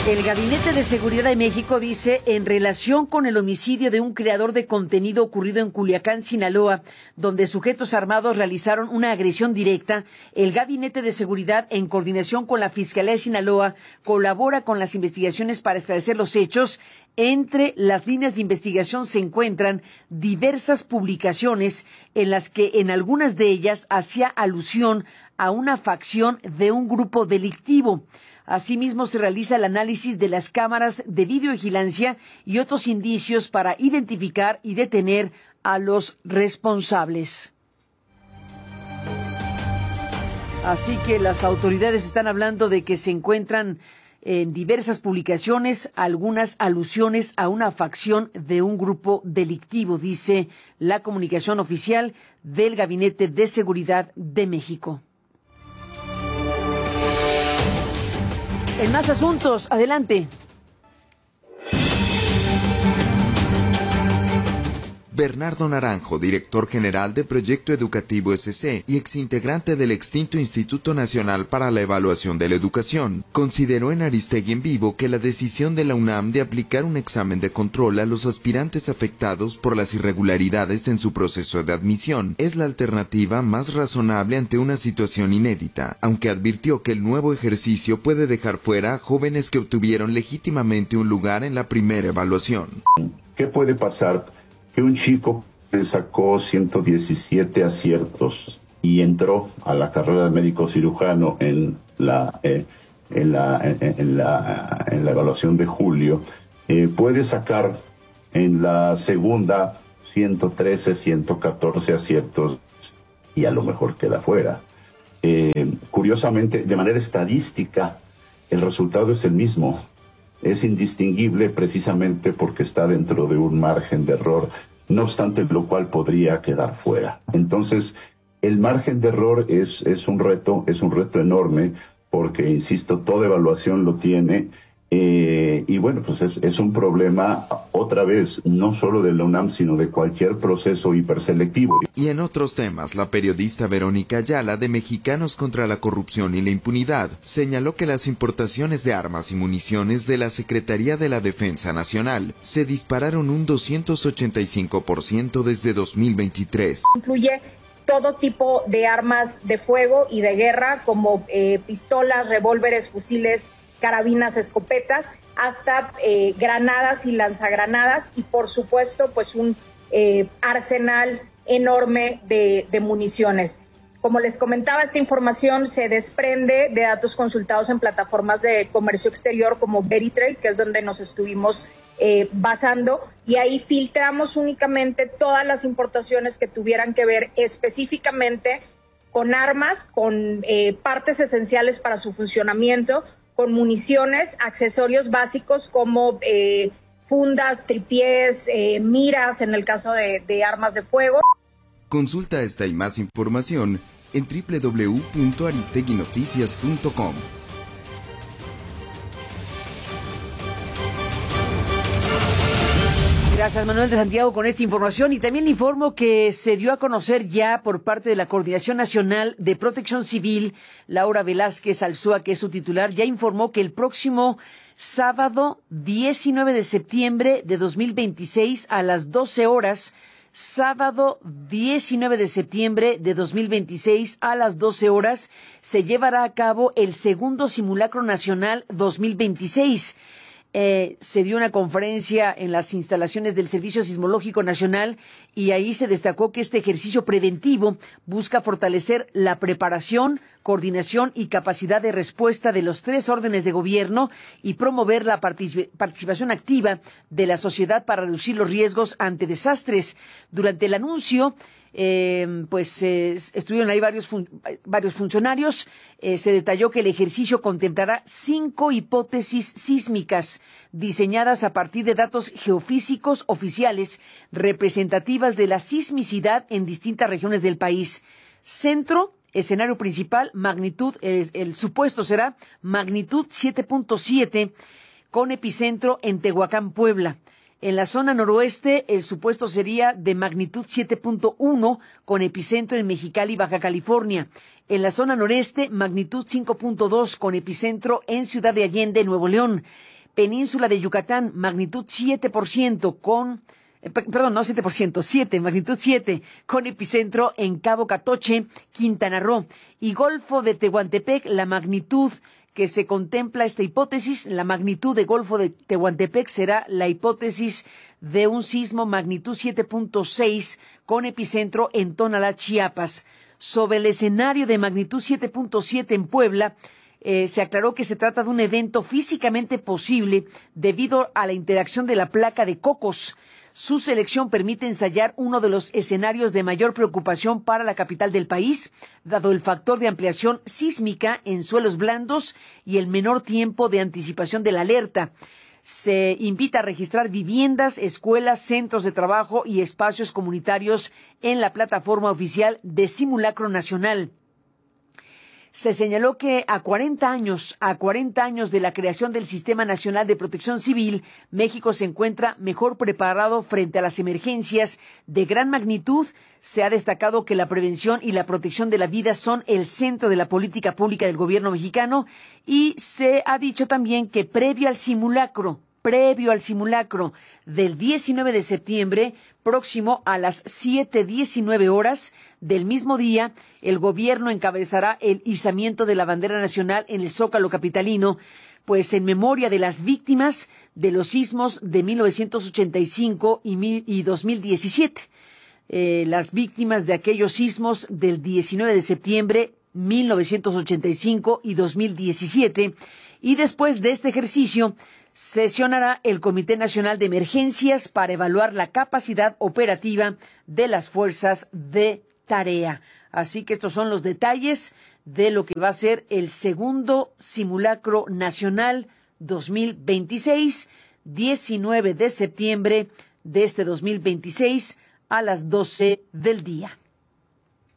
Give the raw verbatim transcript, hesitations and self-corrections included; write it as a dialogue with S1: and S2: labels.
S1: El Gabinete de Seguridad de México dice, en relación con el homicidio de un creador de contenido ocurrido en Culiacán, Sinaloa, donde sujetos armados realizaron una agresión directa, el Gabinete de Seguridad, en coordinación con la Fiscalía de Sinaloa, colabora con las investigaciones para esclarecer los hechos. Entre las líneas de investigación se encuentran diversas publicaciones en las que en algunas de ellas hacía alusión a una facción de un grupo delictivo. Asimismo, se realiza el análisis de las cámaras de videovigilancia y otros indicios para identificar y detener a los responsables. Así que las autoridades están hablando de que se encuentran en diversas publicaciones algunas alusiones a una facción de un grupo delictivo, dice la comunicación oficial del Gabinete de Seguridad de México. En más asuntos, adelante.
S2: Bernardo Naranjo, director general de Proyecto Educativo S C y exintegrante del extinto Instituto Nacional para la Evaluación de la Educación, consideró en Aristegui en Vivo que la decisión de la UNAM de aplicar un examen de control a los aspirantes afectados por las irregularidades en su proceso de admisión es la alternativa más razonable ante una situación inédita, aunque advirtió que el nuevo ejercicio puede dejar fuera a jóvenes que obtuvieron legítimamente un lugar en la primera evaluación.
S3: ¿Qué puede pasar? Que un chico sacó ciento diecisiete aciertos y entró a la carrera de médico cirujano en la, eh, en la, en, en la, en la evaluación de julio, eh, puede sacar en la segunda ciento trece, ciento catorce aciertos y a lo mejor queda fuera. Eh, curiosamente, de manera estadística, el resultado es el mismo. Es indistinguible precisamente porque está dentro de un margen de error, no obstante lo cual podría quedar fuera. Entonces, el margen de error es, es un reto, es un reto enorme, porque, insisto, toda evaluación lo tiene, eh, y bueno, pues es, es un problema, otra vez, no solo de la UNAM, sino de cualquier proceso hiperselectivo.
S2: Y en otros temas, la periodista Verónica Ayala, de Mexicanos contra la Corrupción y la Impunidad, señaló que las importaciones de armas y municiones de la Secretaría de la Defensa Nacional se dispararon un doscientos ochenta y cinco por ciento desde dos mil veintitrés.
S4: Incluye todo tipo de armas de fuego y de guerra, como eh, pistolas, revólveres, fusiles, carabinas, escopetas, hasta eh, granadas y lanzagranadas, y por supuesto, pues un eh, arsenal enorme de, de municiones. Como les comentaba, esta información se desprende de datos consultados en plataformas de comercio exterior como Veritrade, que es donde nos estuvimos eh, basando, y ahí filtramos únicamente todas las importaciones que tuvieran que ver específicamente con armas, con eh, partes esenciales para su funcionamiento, con municiones, accesorios básicos como eh, fundas, tripiés, eh, miras en el caso de, de armas de fuego.
S2: Consulta esta y más información en doble u doble u doble u punto aristegui noticias punto com.
S1: Gracias, Manuel de Santiago, con esta información. Y también le informo que se dio a conocer ya por parte de la Coordinación Nacional de Protección Civil, Laura Velázquez Alzúa, que es su titular, ya informó que el próximo sábado diecinueve de septiembre de dos mil veintiséis a las doce horas, sábado diecinueve de septiembre de dos mil veintiséis a las doce horas, se llevará a cabo el segundo Simulacro Nacional dos mil veintiséis. Eh, se dio una conferencia en las instalaciones del Servicio Sismológico Nacional y ahí se destacó que este ejercicio preventivo busca fortalecer la preparación, coordinación y capacidad de respuesta de los tres órdenes de gobierno y promover la particip- participación activa de la sociedad para reducir los riesgos ante desastres. Durante el anuncio, Eh, pues eh, estuvieron ahí varios fun- varios funcionarios. Eh, se detalló que el ejercicio contemplará cinco hipótesis sísmicas diseñadas a partir de datos geofísicos oficiales representativas de la sismicidad en distintas regiones del país. Centro, escenario principal, magnitud, el, el supuesto será magnitud siete punto siete con epicentro en Tehuacán, Puebla. En la zona noroeste, el supuesto sería de magnitud siete punto uno con epicentro en Mexicali, Baja California. En la zona noreste, magnitud cinco punto dos con epicentro en Ciudad de Allende, Nuevo León. Península de Yucatán, magnitud siete por ciento con... Eh, perdón, no siete por ciento, siete, magnitud siete, con epicentro en Cabo Catoche, Quintana Roo. Y Golfo de Tehuantepec, la magnitud que se contempla esta hipótesis, la magnitud de Golfo de Tehuantepec será la hipótesis de un sismo magnitud siete punto seis con epicentro en Tonalá, Chiapas. Sobre el escenario de magnitud siete punto siete en Puebla, eh, se aclaró que se trata de un evento físicamente posible debido a la interacción de la placa de Cocos. Su selección permite ensayar uno de los escenarios de mayor preocupación para la capital del país, dado el factor de ampliación sísmica en suelos blandos y el menor tiempo de anticipación de la alerta. Se invita a registrar viviendas, escuelas, centros de trabajo y espacios comunitarios en la plataforma oficial de Simulacro Nacional. Se señaló que a cuarenta años, a cuarenta años de la creación del Sistema Nacional de Protección Civil, México se encuentra mejor preparado frente a las emergencias de gran magnitud. Se ha destacado que la prevención y la protección de la vida son el centro de la política pública del gobierno mexicano y se ha dicho también que previo al simulacro, previo al simulacro del diecinueve de septiembre, próximo a las siete diecinueve horas del mismo día, el gobierno encabezará el izamiento de la bandera nacional en el Zócalo capitalino, pues en memoria de las víctimas de los sismos de mil novecientos ochenta y cinco y dos mil diecisiete. Eh, las víctimas de aquellos sismos del diecinueve de septiembre, mil novecientos ochenta y cinco y dos mil diecisiete. Y después de este ejercicio, sesionará el Comité Nacional de Emergencias para evaluar la capacidad operativa de las fuerzas de tarea. Así que estos son los detalles de lo que va a ser el segundo simulacro nacional dos mil veintiséis, diecinueve de septiembre de este dos mil veintiséis a las doce del día.